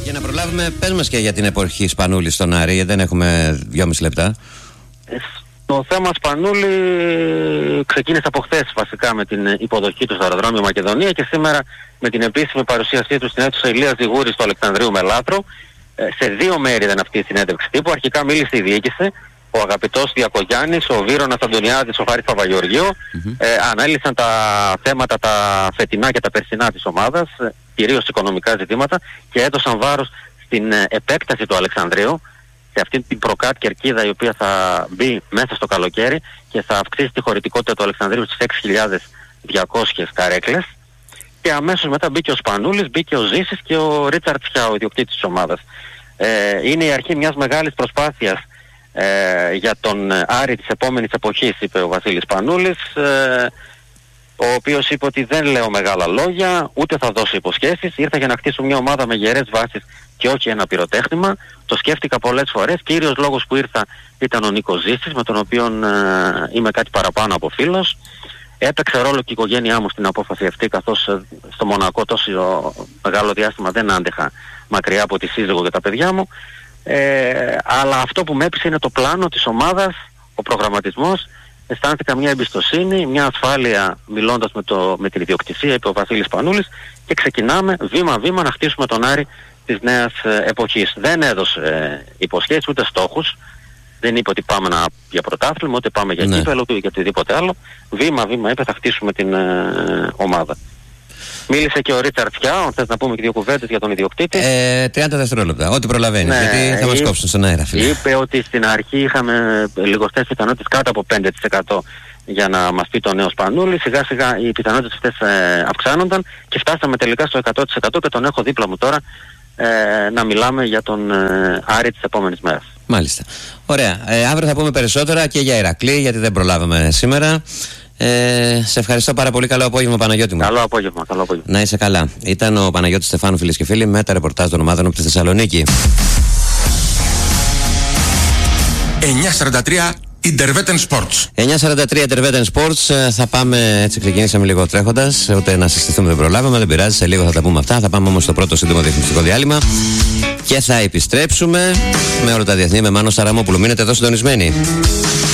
Για να προλάβουμε, πες μας και για την εποχή Σπανούλη στον Άρη, γιατί δεν έχουμε 2,5 λεπτά. Το θέμα Σπανούλη ξεκίνησε από χθες βασικά με την υποδοχή του στο αεροδρόμιο Μακεδονία και σήμερα με την επίσημη παρουσίασή του στην αίθουσα Ηλίας Ζιγούρης του Αλεξανδρείου Μελάτρου. Σε δύο μέρη ήταν αυτή η συνέντευξη τύπου. Αρχικά μίλησε η διοίκηση, ο αγαπητός Διακογιάννης, ο Βίρονας Αντωνιάδης, ο Χάρης Παπαγεωργίου. Ανέλυσαν τα θέματα τα φετινά και τα περσινά της ομάδας, κυρίως οικονομικά ζητήματα, και έδωσαν βάρος στην επέκταση του Αλεξανδρείου, σε αυτή την προκάτ κερκίδα η οποία θα μπει μέσα στο καλοκαίρι και θα αυξήσει τη χωρητικότητα του Αλεξανδρείου στις 6.200 καρέκλες. Και αμέσως μετά μπήκε ο Σπανούλης, μπήκε ο Ζήσης και ο Ρίτσαρτ Φιά, ο ιδιοκτήτης της ομάδας. Είναι η αρχή μιας μεγάλης προσπάθειας για τον Άρη της επόμενης εποχής, είπε ο Βασίλης Σπανούλης, ο οποίος είπε ότι δεν λέω μεγάλα λόγια, ούτε θα δώσω υποσχέσεις, ήρθα για να χτίσω μια ομάδα με γερές βάσεις και όχι ένα πυροτέχνημα. Το σκέφτηκα πολλές φορές. Κύριος λόγος που ήρθα ήταν ο Νίκος Ζήσης, με τον οποίο είμαι κάτι παραπάνω από φίλος. Έπαιξε ρόλο και η οικογένειά μου στην απόφαση αυτή, καθώς στο Μονακό τόσο μεγάλο διάστημα δεν άντεχα μακριά από τη σύζυγο και τα παιδιά μου. Αλλά αυτό που με έπεισε είναι το πλάνο της ομάδας, ο προγραμματισμός. Αισθάνθηκα μια εμπιστοσύνη, μια ασφάλεια μιλώντας με την ιδιοκτησία, είπε ο Βασίλης Σπανούλης, και ξεκινάμε βήμα-βήμα να χτίσουμε τον Άρη της νέας εποχής. Δεν έδωσε υποσχέσεις ούτε στόχους. Δεν είπε ότι πάμε για πρωτάθλημα, ούτε πάμε για κύπελλο, ούτε για οτιδήποτε άλλο. Βήμα-βήμα είπε θα χτίσουμε την ομάδα. Μίλησε και ο Ρίτσαρτ Φιά, αν θες να πούμε και δύο κουβέντες για τον ιδιοκτήτη. 30 δευτερόλεπτα, ό,τι προλαβαίνεις, γιατί θα μας κόψουν στον αέρα, φίλε. Είπε ότι στην αρχή είχαμε λιγοστές πιθανότητες κάτω από 5% για να μας πει το νέο Σπανούλη. Σιγά σιγά οι πιθανότητες αυτές αυξάνονταν και φτάσαμε τελικά στο 100% και τον έχω δίπλα μου τώρα να μιλάμε για τον Άρη της επόμενης μέρας. Μάλιστα. Ωραία. Αύριο θα πούμε περισσότερα και για Ηρακλή, γιατί δεν προλάβαμε σήμερα. Σε ευχαριστώ πάρα πολύ. Καλό απόγευμα, Παναγιώτη μου. Καλό απόγευμα, καλό απόγευμα. Να είσαι καλά. Ήταν ο Παναγιώτης Στεφάνου, φίλες και φίλοι, με τα ρεπορτάζ των ομάδων από τη Θεσσαλονίκη. 9:43 Interveten Sports. 9:43 Interveten Sports. Θα πάμε, έτσι ξεκινήσαμε λίγο τρέχοντας, ούτε να συστηθούμε δεν προλάβαμε, δεν πειράζει, σε λίγο θα τα πούμε αυτά. Θα πάμε όμως στο πρώτο σύντομο διαφημιστικό διάλειμμα και θα επιστρέψουμε με όλα τα διεθνή με Μάνο Σαραμόπουλο. Μείνετε εδώ συντονισμένοι.